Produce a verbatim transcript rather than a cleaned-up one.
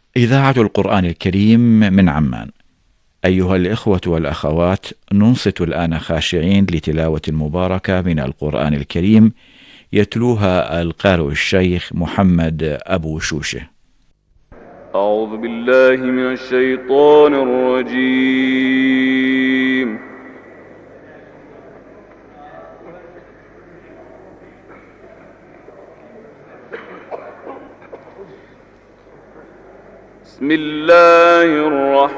إذاعة القرآن الكريم من عمان. أيها الإخوة والأخوات، ننصت الآن خاشعين لتلاوة مباركة من القرآن الكريم يتلوها القارئ الشيخ محمد أبو شوشة. أعوذ بالله من الشيطان الرجيم. بسم الله الرحمن